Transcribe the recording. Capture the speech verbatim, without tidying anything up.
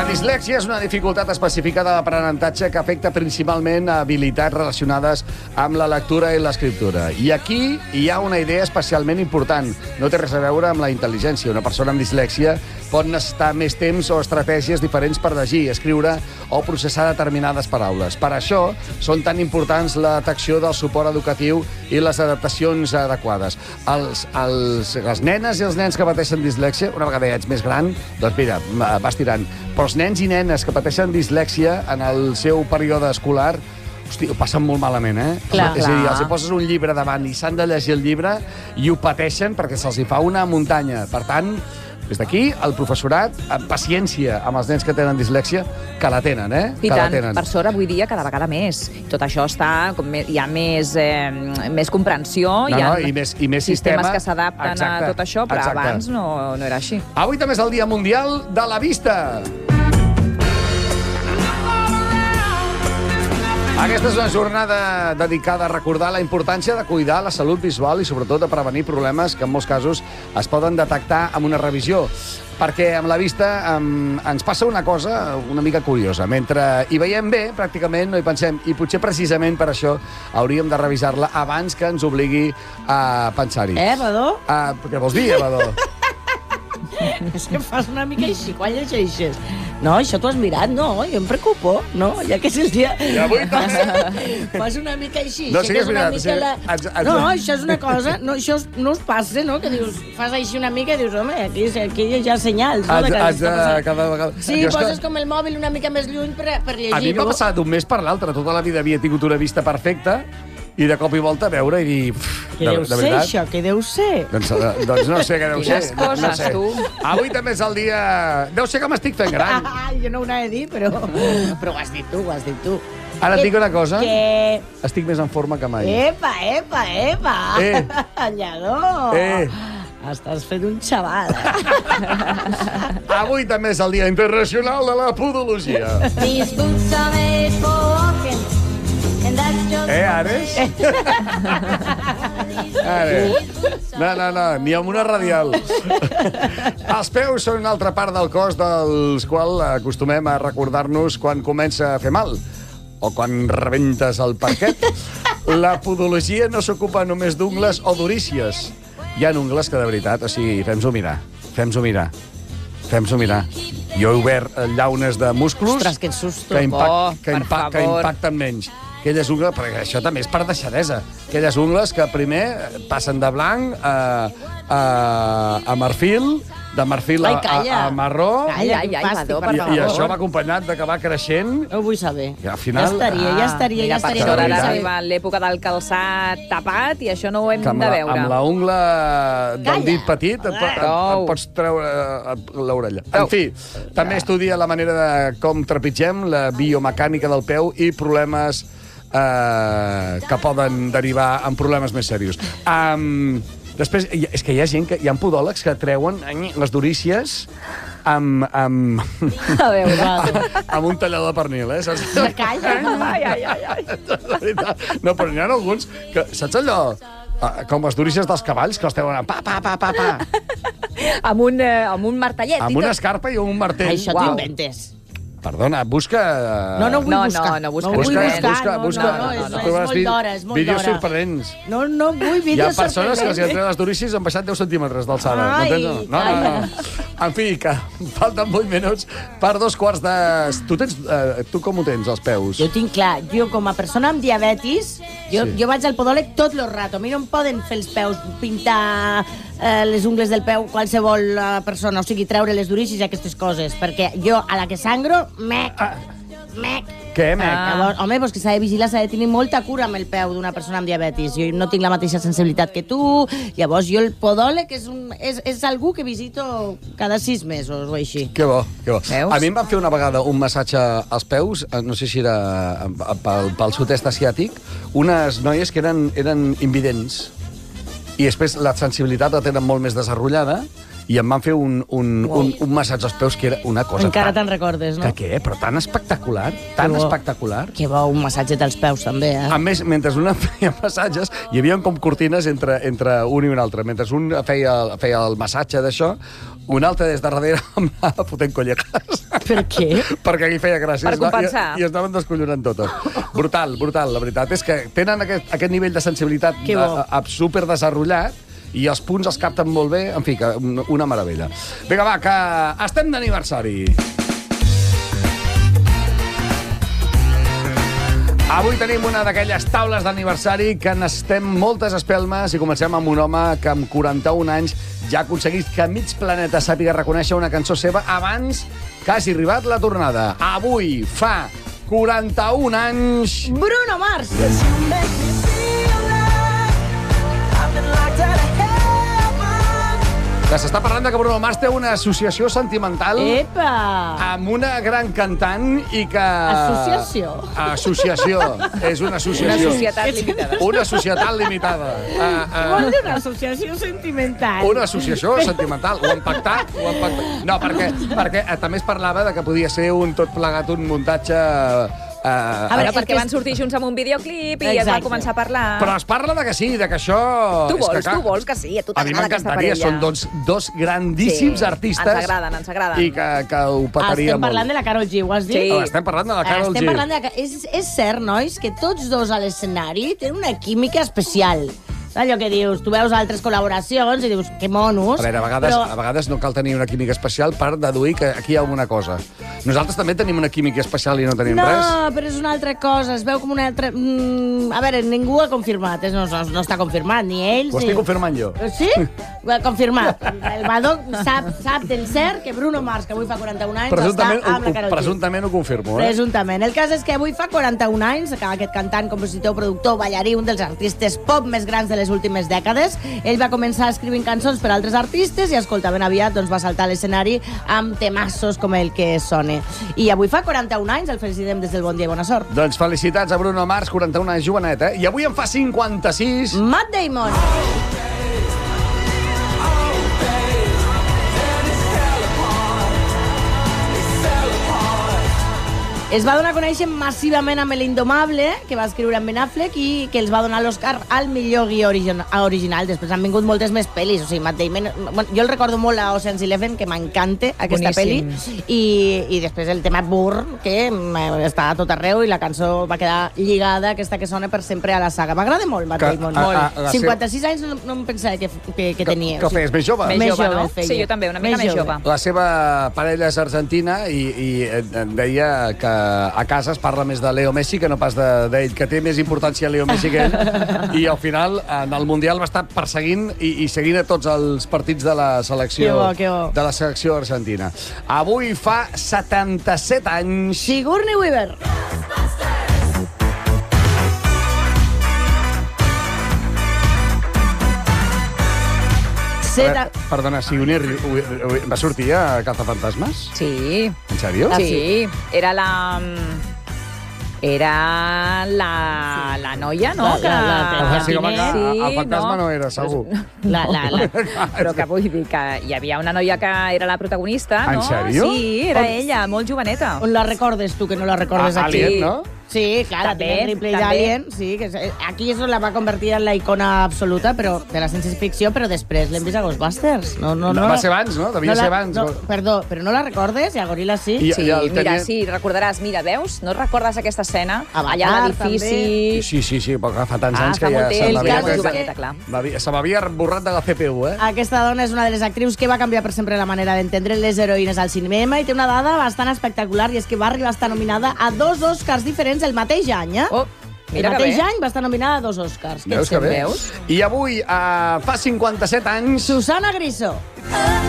dislèxia és una dificultat específica de l'aprenentatge que afecta principalment a habilitats relacionades amb la lectura i l'escriptura. I aquí hi ha una idea especialment important. No té res a veure amb la intel·ligència. Una persona amb dislèxia pot necessitar més temps o estratègies diferents per llegir, escriure o processar determinades paraules. Per això són tan importants la detecció del suport educatiu i les adaptacions adequades. Els, els, les nenes i els nens que pateixen dislèxia, una vegada ja ets més gran, doncs mira, vas tirant. Però els nens i nenes que pateixen dislèxia en el seu període escolar, hosti, ho passen molt malament, eh? Clar, és a dir, clar. els hi poses un llibre davant i s'han de llegir el llibre i ho pateixen perquè se'ls hi fa una muntanya. Per tant, des d'aquí, el professorat, amb paciència amb els nens que tenen dislèxia, que la tenen, eh? I que tant, la tenen. per sort, avui dia, cada vegada més. Tot això està... Com me- hi ha més, eh, més comprensió, No, hi ha no, i més- i més sistemes sistema. que s'adapten Exacte, a tot això, però exacte. abans no, no era així. Avui també és el Dia Mundial de la Vista. Aquesta és una jornada dedicada a recordar la importància de cuidar la salut visual i, sobretot, de prevenir problemes que, en molts casos, es poden detectar amb una revisió. Perquè amb la vista um, ens passa una cosa una mica curiosa. Mentre hi veiem bé, pràcticament no hi pensem. I potser precisament per això hauríem de revisar-la abans que ens obligui a pensar-hi. Eh, Badó? Uh, què vols dir, Evador? És que fas una mica així quan llegeixes. No, això t'ho has mirat, no, jo em preocupo, no? Ja que és el dia... I avui també. Fas una mica així. No, sé sí que que és és una veritat, mica sí. la... Ens- ens- No, això és una cosa... No, això us- no us passa, no? Que dius, fas així una mica i dius, home, aquí, aquí hi ha senyals, no? Has, de que has està de, passant. cada vegada... Sí, Jo és que- poses com el mòbil una mica més lluny per, per llegir. A mi m'ha passat d'un mes per l'altre. Tota la vida havia tingut una vista perfecta i de cop i volta veure i dir... "Pff, Què de, deu de ser, veritat?" això? Què deu ser? Doncs, eh, doncs no sé què deu ser. Quines no, no coses, sé. tu. Avui també és el dia... Deu ser que m'estic fent gran. Ah, jo no ho anava a dir, però... Però ho has dit tu, ho has dit tu. Ara et dic una cosa. Que... Estic més en forma que mai. Epa, epa, epa! Eh. Lladó! Eh. Estàs fent un xaval. Avui també és el Dia Internacional de la Podologia. These boots are made for walking, and that's just Eh, Ares? Ares. No, no, no, ni amb una radial. Els peus són una altra part del cos dels quals acostumem a recordar-nos quan comença a fer mal o quan rebentes el parquet. La podologia no s'ocupa només d'ungles o d'orícies. Hi ha ungles que, de veritat, o sigui, fem-s'ho mirar. Fem-s'ho mirar. Fem-s'ho mirar. Jo he obert llaunes de músculs Ostres, que susto. que, impact, Oh, que, per impact, que favor. impacten menys. Aquelles ungles, perquè això també és per deixadesa. Aquelles ungles que primer passen de blanc a, a, a marfil, de marfil a, Ai, a, calla. a marró, Calla, Ai, ai, quin fàstic, Badó, per per i, favor. i això va acompanyat de que va creixent. No ho vull saber. I al final- Ja estaria, ja estaria, Mira, ja per estaria. sort de ara veritat. arriba l'època del calçat tapat i això no ho hem Que amb de la, veure. amb la ungla del Calla. dit petit et, po- et, Prou. et pots treure eh, l'orella. Prou. En fi, també estudia la manera de com trepitgem, la biomecànica del peu i problemes eh, que poden derivar en problemes més serios. Um, després, hi- és que hi ha gent, que hi ha podòlegs que treuen any, les durícies amb, amb, A veure. amb un tallador de pernil, eh? Saps? Calla. Ai, ai, ai, ai. La veritat. No, però n'hi ha alguns que... Saps allò? Ah, com les durícies dels cavalls, que els treuen pa, pa, pa, pa, pa. Amb un, eh, amb un martellet. Amb i una tot. escarpa i un martell. Això Uau. t'ho inventes. Perdona, busca... No, no vull No, no, buscar. no busca vull res. buscar. busca, no, busca. No, no, és, no, no. és Trobaràs molt vi- d'hora, és molt Vídeos d'hora. sorprenents. No, no vull Hi ha vídeos persones que els sorprenents. entre les durícies han baixat deu centímetres d'alçada. Ai, M'entens? No, no, no. En fi, que falten vuit minuts per dos quarts de... Tu, tens, eh, tu com ho tens, els peus? Jo tinc clar, jo com a persona amb diabetis, jo, Sí. jo vaig al podòleg tot el rato. A mi no em poden fer els peus, pintar eh, les ungles del peu qualsevol eh, persona, o sigui, treure les durícies i aquestes coses, perquè jo, a la que sangro, mec, mec. Què, mec? Ah. Llavors, home, doncs que s'ha de vigilar, s'ha de tenir molta cura amb el peu d'una persona amb diabetis. Jo no tinc la mateixa sensibilitat que tu, llavors jo el podòleg és, un, és, és algú que visito cada sis mesos o així. Que bo, que bo. Veus? A mi em van fer una vegada un massatge als peus, eh, no sé si era eh, pel, pel sud-est asiàtic, unes noies que eren, eren invidents i després la sensibilitat la tenen molt més desenvolupada i em van fer un, un, un, un massatge als peus que era una cosa Encara tan... te'n recordes, no? Que què? Però tan espectacular, tan Que bo. espectacular. Que bo, un massatge dels peus, també, eh? A més, mentre una feia massatges, hi havia com cortines entre, entre un i un altre. Mentre un feia, feia el massatge d'això, un altre des de darrere em anava fotent colletes. Per què? Perquè aquí feia gràcia. Per Es va- compensar. I, I es anaven descollonant totes. Brutal, brutal, la veritat. És que tenen aquest, aquest nivell de sensibilitat Que bo. de, a, super desenrotllat i els punts els capten molt bé. En fi, que una, una meravella. Vinga, va, que estem d'aniversari. Avui tenim una d'aquelles taules d'aniversari que n'estem moltes espelmes i comencem amb un home que amb quaranta-un anys ja ha aconseguit que mig planeta sàpiga reconèixer una cançó seva abans que hagi arribat la tornada. Avui fa quaranta-un anys... Bruno Mars! Que s'està parlant de que Bruno Mars té una associació sentimental Epa! amb una gran cantant i que... Associació? Associació. És una Una associació. societat limitada. Una societat limitada. Uh, Vol uh, dir una associació sentimental? una associació sentimental. Ho han pactat? Ho han pactat? No, perquè, perquè eh, també es parlava de que podia ser un tot plegat, un muntatge... Uh, A Bueno, veure, perquè és que van sortir junts amb un videoclip i es Exacte. va començar a parlar. però es parla de que sí, de que això... Tu és vols, que, clar, tu vols que sí, a tu A mi t'agrada aquesta m'encantaria, parella. són dos, dos grandíssims Sí, artistes. ens agraden, ens agraden. I que, que ho petaria Estem parlant molt. de la Karol G, ho has dit? Sí. Oh, estem parlant de la Karol G. Estem parlant de... la- És, és cert, nois, que tots dos a l'escenari tenen una química especial. Saps allò que dius? Tu veus altres col·laboracions i dius, que monos. A veure, a vegades, però... a vegades no cal tenir una química especial per deduir que aquí hi ha alguna cosa. Nosaltres també tenim una química especial i no tenim No, res. però és una altra cosa, es veu com una altra... Mm, a veure, ningú ha confirmat, eh? no, no, no està confirmat, ni ells Ho ni... estic confirmant jo. Sí? Ho ha confirmat. El Badó sap, sap del cert que Bruno Mars, que avui fa quaranta-un anys, Presumptament, està amb ho, la Karol ho, G. presumptament ho confirmo, eh? Presumptament. El cas és que avui fa quaranta-un anys que aquest cantant, compositor, productor, ballarí, un dels artistes pop més grans de les últimes dècades. Ell va començar escrivint cançons per a altres artistes i, escolta, ben aviat doncs, va saltar a l'escenari amb temassos com el que sona. I avui fa quaranta-un anys, el felicitem des del Bon Dia i Bona Sort. Doncs felicitats a Bruno Mars, quaranta-un anys, jovenet, eh? I avui en fa cinquanta-sis... Matt Damon. Es va donar a conèixer massivament amb l'Indomable, que va escriure amb Ben Affleck i que els va donar l'Oscar al millor guió origin original. Després han vingut moltes més pel·lis. O sigui, Matt Damon... Bueno, jo el recordo molt a Ocean's Eleven, que m'encanta aquesta Boníssim. pel·li. I, I després el tema Burr, que mm, està a tot arreu i la cançó va quedar lligada, aquesta que sona per sempre a la saga. M'agrada molt, Matt Que- Damon. a- Molt. a- la cinquanta-sis anys no, no em pensava que, que, que tenia. Que, que fes més jove. Més, Més jove, jove no? el feia. Sí, jo també, una mica Més més jove. jove. La seva parella és argentina i, i em deia que a casa es parla més de Leo Messi que no pas d'ell, de, que té més importància Leo Messi que ell. I al final, en el Mundial va estar perseguint i, i seguint a tots els partits de la selecció, Que bo, que bo. de la selecció argentina. Avui fa setanta-set anys... Sigourney Weaver. Seta... Perdona, si Unir va sortir a Cazafantasmes? Sí, En sèrio? Ah, sí. Era la... Era la, la noia, no? La- la- la- que... la- Ah, sí, home, que Sí, el fantasma no era, segur. La, la, la... Però que vull dir que hi havia una noia que era la protagonista, En no? sèrio? Sí, era On- ella, molt joveneta. On la recordes tu, que no la recordes Ah, aquí? Alien, no? Sí, clar, la També, També, Ripley també. d'Alien, sí, que és- aquí és on la va convertir en la icona absoluta però de la ciència-ficció, però després l'hem vist a Ghostbusters. No, no, No, no. va ser abans, no? Devia la- ser abans. No, perdó, però no la recordes? I a Gorilla sí? I- Sí, ja el mira, tenia- sí, recordaràs, mira, veus? No recordes aquesta escena? Avatar, allà a l'edifici... Sí, sí, sí, però fa tants Ah, anys fa que ja molt se temps, m'havia... que és joveneta, clar. m'havia- Se m'havia borrat de la C P U, eh? Aquesta dona és una de les actrius que va canviar per sempre la manera d'entendre les heroïnes al cinema i té una dada bastant espectacular i és que va arribar a estar nominada a dos Oscars diferents el mateix any, eh? Oh, el mira que mateix bé. any va estar nominada a dos Oscars. Què Veus et que bé? sembla? Veus? I avui, uh, fa cinquanta-set anys... Susana Griso.